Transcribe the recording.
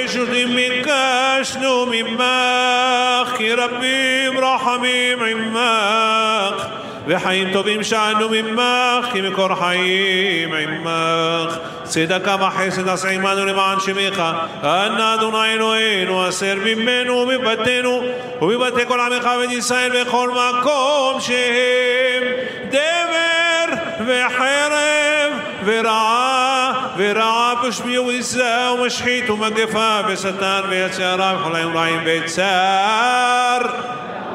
ורשותים ביקשנו ממך, כי רבים רחמים עמך, וחיים טובים שאנו ממך, כי מקור חיים עמך. צדקה וחסד עשה עמנו למען שמך, אנא אדוני אלוהינו, הסר ממנו ומבתינו ומבתי כל עמך בית ישראל בכל מקום שהם דבר וחרב ורעה ושמי וביזה ומשחית ומגפה ושטן ויצרה וכל היום רעים וצער